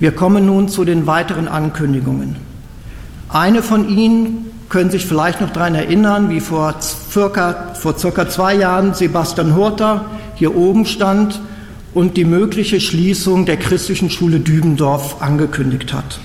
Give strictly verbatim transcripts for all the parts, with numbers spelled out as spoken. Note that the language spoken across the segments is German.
Wir kommen nun zu den weiteren Ankündigungen. Eine von Ihnen können sich vielleicht noch daran erinnern, wie vor circa, vor circa zwei Jahren Sebastian Hurter hier oben stand und die mögliche Schließung der Christlichen Schule Dübendorf angekündigt hat.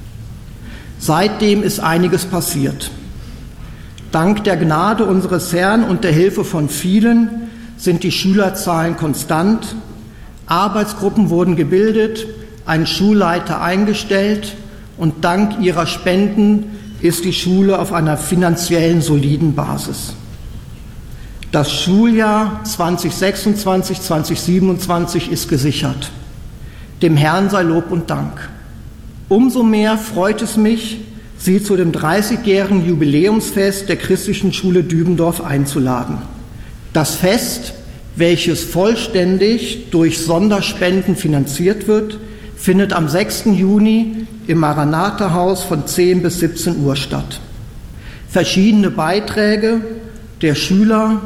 Seitdem ist einiges passiert. Dank der Gnade unseres Herrn und der Hilfe von vielen sind die Schülerzahlen konstant, Arbeitsgruppen wurden gebildet, ein Schulleiter eingestellt und dank ihrer Spenden ist die Schule auf einer finanziellen soliden Basis. Das Schuljahr zweitausendsechsundzwanzig zweitausendsiebenundzwanzig ist gesichert. Dem Herrn sei Lob und Dank. Umso mehr freut es mich, Sie zu dem dreißigjährigen Jubiläumsfest der Christlichen Schule Dübendorf einzuladen. Das Fest, welches vollständig durch Sonderspenden finanziert wird, findet am sechsten Juni im Maranatha-Haus von zehn bis siebzehn Uhr statt. Verschiedene Beiträge der Schüler,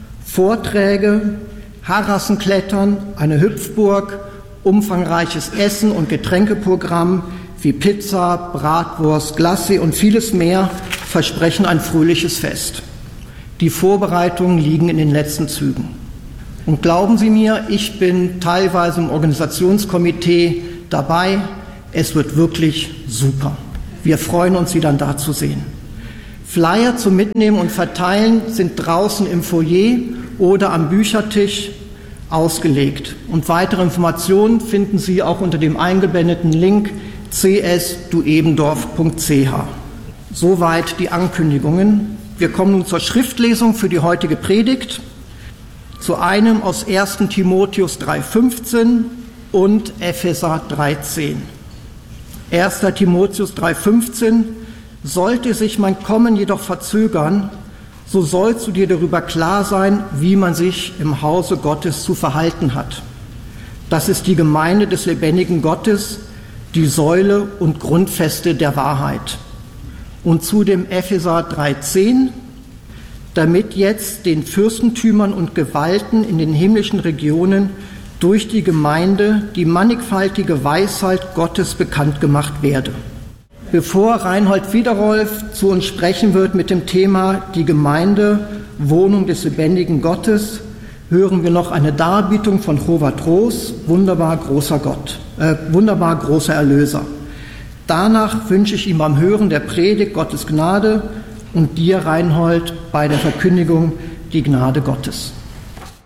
Vorträge, Harrassenklettern, eine Hüpfburg, umfangreiches Essen- und Getränkeprogramm wie Pizza, Bratwurst, Glace und vieles mehr versprechen ein fröhliches Fest. Die Vorbereitungen liegen in den letzten Zügen. Und glauben Sie mir, ich bin teilweise im Organisationskomitee dabei. Es wird wirklich super. Wir freuen uns, Sie dann da zu sehen. Flyer zum Mitnehmen und Verteilen sind draußen im Foyer oder am Büchertisch ausgelegt. Und weitere Informationen finden Sie auch unter dem eingeblendeten Link c s duebendorf punkt c h. Soweit die Ankündigungen. Wir kommen nun zur Schriftlesung für die heutige Predigt. Zu einem aus ersten Timotheus drei fünfzehn und Epheser drei zehn. erster Timotheus drei fünfzehn: Sollte sich mein Kommen jedoch verzögern, so sollst du dir darüber klar sein, wie man sich im Hause Gottes zu verhalten hat. Das ist die Gemeinde des lebendigen Gottes, die Säule und Grundfeste der Wahrheit. Und zu dem Epheser drei zehn: Damit jetzt den Fürstentümern und Gewalten in den himmlischen Regionen durch die Gemeinde die mannigfaltige Weisheit Gottes bekannt gemacht werde. Bevor Reinhold Wiederolf zu uns sprechen wird mit dem Thema die Gemeinde, Wohnung des lebendigen Gottes, hören wir noch eine Darbietung von Howard Roos, wunderbar großer Gott, äh, wunderbar großer Erlöser. Danach wünsche ich ihm beim Hören der Predigt Gottes Gnade und dir, Reinhold, bei der Verkündigung die Gnade Gottes.